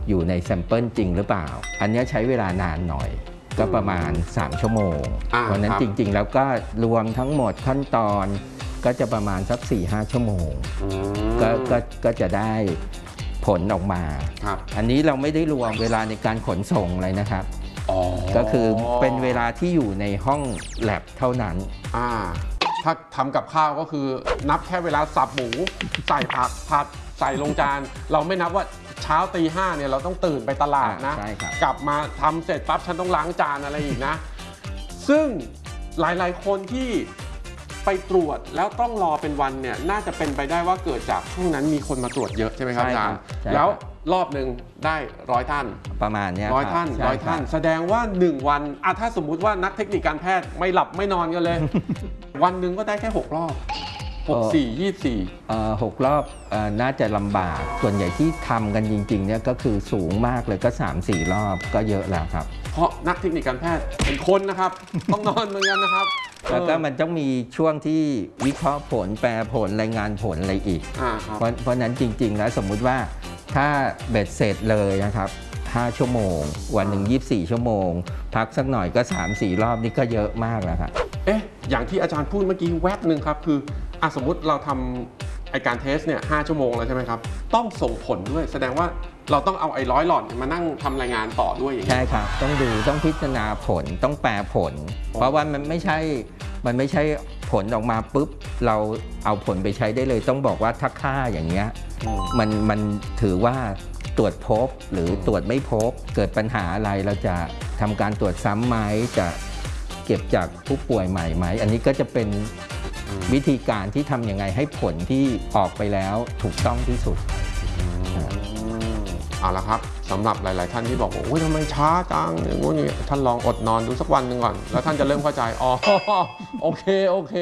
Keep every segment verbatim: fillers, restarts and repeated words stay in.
อยู่ในแซมเปิลจริงหรือเปล่าอันนี้ใช้เวลานานหน่อยก็ประมาณสามชั่วโมงเพราะนั้นจริงๆแล้วก็รวมทั้งหมดขั้นตอนก็จะประมาณสัก สี่ห้า ชั่วโมงก็ก็ก็จะได้ผลออกมาอันนี้เราไม่ได้รวมเวลาในการขนส่งเลยนะครับก็คือเป็นเวลาที่อยู่ในห้องแลบเท่านั้นถ้าทำกับข้าวก็คือนับแค่เวลาสับหมูใส่ผักผัดใส่ลงจานเราไม่นับว่าเช้าตีห้าเนี่ยเราต้องตื่นไปตลาดนะกลับมาทำเสร็จปั๊บฉันต้องล้างจานอะไรอีกนะซึ่งหลายๆคนที่ไปตรวจแล้วต้องรอเป็นวันเนี่ยน่าจะเป็นไปได้ว่าเกิดจากช่วงนั้นมีคนมาตรวจเยอะใช่ไหมครับอาจารย์แล้วรอบหนึ่งได้ร้อยท่านประมาณนี้ร้อยท่านร้อยท่านแสดงว่าหนึ่งวันอ่ะถ้าสมมุติว่านักเทคนิคการแพทย์ไม่หลับไม่นอนกันเลย วันหนึ่งก็ได้แค่หกรอบหก สี่ ยี่สิบสี่หกรอบน่าจะลำบากส่วนใหญ่ที่ทำกันจริงๆเนี่ยก็คือสูงมากเลยก็ สามสี่ รอบก็เยอะแล้วครับเพราะนักเทคนิคการแพทย์เป็นคนนะครับต้องนอนเหมือนกันนะครับแล้วก็มันต้องมีช่วงที่วิเคราะห์ผลแปลผลรายงานผลอะไรอีกเพราะเพราะนั้นจริงๆแล้วสมมุติว่าถ้าเบ็ดเสร็จเลยนะครับห้าชั่วโมงวันหนึ่งยี่สิบสี่ชั่วโมงพักสักหน่อยก็ สามสี่ รอบนี่ก็เยอะมากแล้วครับเอ๊ะอย่างที่อาจารย์พูดเมื่อกี้แวบหนึ่งครับคืออ่ะสมมุติเราทำไอการเทสเนี่ยห้าชั่วโมงแล้วใช่ไหมครับต้องส่งผลด้วยแสดงว่าเราต้องเอาไอ้ร้อยหลอดมานั่งทำรายงานต่อด้วยอย่างนี้ใช่ครับต้องดูต้องพิจารณาผลต้องแปลผลเพราะว่ามันไม่ใช่มันไม่ใช่ผลออกมาปุ๊บเราเอาผลไปใช้ได้เลยต้องบอกว่าถ้าค่าอย่างเงี้ยมันมันถือว่าตรวจพบหรือตรวจไม่พบเกิดปัญหาอะไรเราจะทำการตรวจซ้ำไหมจะเก็บจากผู้ป่วยใหม่ไหมอันนี้ก็จะเป็นวิธีการที่ทำยังไงให้ผลที่ออกไปแล้วถูกต้องที่สุดเอาละครับสำหรับหลายๆท่านที่บอกว่าโอ้ยทำไมช้าจังอย่างงู้นนี่ท่านลองอดนอนดูสักวันหนึ่งก่อนแล้วท่านจะเริ่มเข้าใจอ๋อโอเคโอเค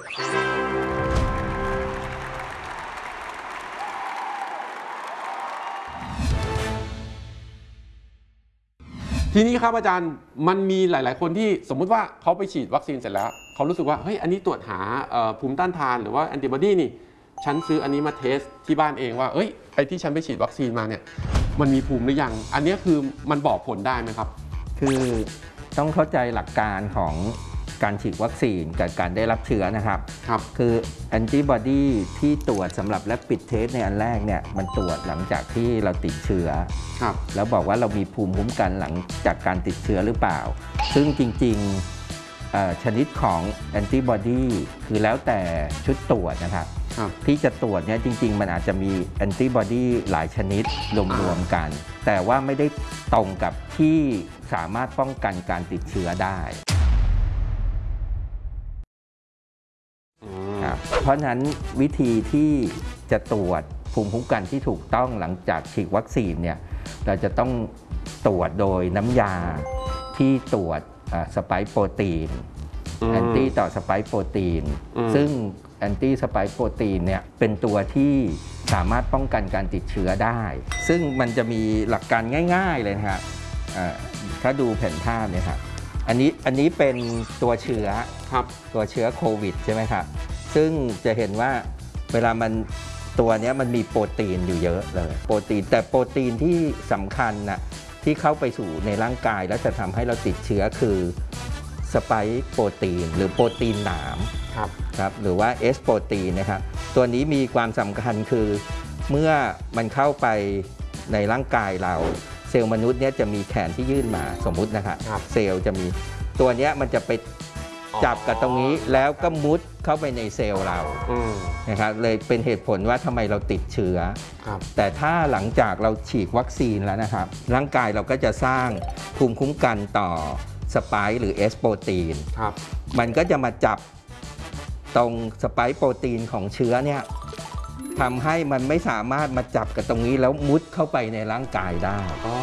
ทีนี้ครับอาจารย์มันมีหลายๆคนที่สมมุติว่าเขาไปฉีดวัคซีนเสร็จแล้วเขารู้สึกว่าเฮ้ยอันนี้ตรวจหาภูมิต้านทานหรือว่าแอนติบอดีนี่ฉันซื้ออันนี้มาเทสที่บ้านเองว่าเอ้ยไอ้ที่ฉันไปฉีดวัคซีนมาเนี่ยมันมีภูมิหรือยังอันนี้คือมันบอกผลได้ไหมครับคือต้องเข้าใจหลักการของการฉีดวัคซีนกับการได้รับเชื้อนะครับครับคือแอนติบอดีที่ตรวจสำหรับแลบปิดเทสในอันแรกเนี่ยมันตรวจหลังจากที่เราติดเชื้อครับแล้วบอกว่าเรามีภูมิคุ้มกันหลังจากการติดเชื้อหรือเปล่าซึ่งจริงๆชนิดของแอนติบอดีคือแล้วแต่ชุดตรวจนะครับที่จะตรวจเนี่ยจริงๆมันอาจจะมีแอนติบอดีหลายชนิดรวมๆกันแต่ว่าไม่ได้ตรงกับที่สามารถป้องกันการติดเชื้อได้เพราะฉะนั้นวิธีที่จะตรวจภูมิคุ้มกันที่ถูกต้องหลังจากฉีดวัคซีนเนี่ยเราจะต้องตรวจโดยน้ำยาที่ตรวจสไปค์โปรตีนแอนตี้ต่อสไปค์โปรตีนซึ่งแอนตี้สไปค์โปรตีนเนี่ยเป็นตัวที่สามารถป้องกันการติดเชื้อได้ซึ่งมันจะมีหลักการง่ายๆเลยนะครับถ้าดูแผนภาพเนี่ยครับอันนี้อันนี้เป็นตัวเชื้อครับตัวเชื้อโควิดใช่ไหมครับซึ่งจะเห็นว่าเวลามันตัวนี้มันมีโปรตีนอยู่เยอะเลยโปรตีนแต่โปรตีนที่สำคัญนะที่เข้าไปสู่ในร่างกายแล้วจะทำให้เราติดเชื้อคือสไปค์โปรตีนหรือโปรตีนหนามครับครับหรือว่าเอสโปรตีนนะครับตัวนี้มีความสำคัญคือเมื่อมันเข้าไปในร่างกายเราเซลล์มนุษย์เนี่ยจะมีแขนที่ยื่นมาสมมุตินะครับเซลล์จะมีตัวนี้มันจะไปจับกับตรงนี้แล้วก็มุดเข้าไปในเซลล์เรานะครับเลยเป็นเหตุผลว่าทำไมเราติดเชื้อแต่ถ้าหลังจากเราฉีดวัคซีนแล้วนะครับร่างกายเราก็จะสร้างภูมิคุ้มกันต่อสไปค์หรือเอสโปรตีนมันก็จะมาจับตรงสไปค์โปรตีนของเชื้อเนี่ยทำให้มันไม่สามารถมาจับกับตรงนี้แล้วมุดเข้าไปในร่างกายได้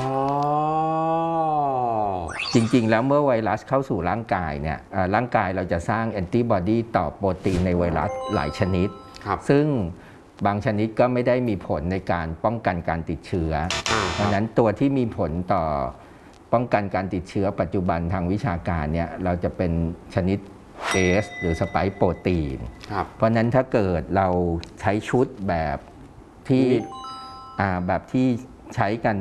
จริงๆแล้วเมื่อไวรัสเข้าสู่ร่างกายเนี่ยร่างกายเราจะสร้างแอนติบอดีต่อโปรตีนในไวรัสหลายชนิดซึ่งบางชนิดก็ไม่ได้มีผลในการป้องกันการติดเชื้อเพราะฉะนั้นตัวที่มีผลต่อป้องกันการติดเชื้อปัจจุบันทางวิชาการเนี่ยเราจะเป็นชนิดเอสหรือสไปค์โปรตีนเพราะนั้นถ้าเกิดเราใช้ชุดแบบที่แบบที่ใช้กัน